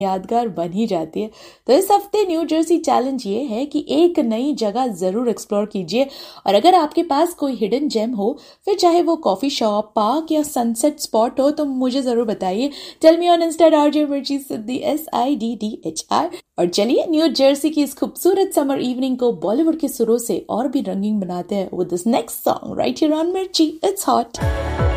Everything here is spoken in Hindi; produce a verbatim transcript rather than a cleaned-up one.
यादगार बन ही जाती है। तो इस हफ्ते न्यू जर्सी चैलेंज ये है कि एक नई जगह जरूर एक्सप्लोर कीजिए, और अगर आपके पास कोई हिडन जेम हो, फिर चाहे वो कॉफी शॉप, पार्क या सनसेट स्पॉट हो, तो मुझे जरूर बताइए। Tell me on Insta RJ मिर्ची सिद्धि, S I D D H R. और चलिए न्यू जर्सी की इस खूबसूरत समर इवनिंग को बॉलीवुड के सुरों से और भी रंगीन बनाते हैं with this next song right here on मिर्ची, इट्स हॉट।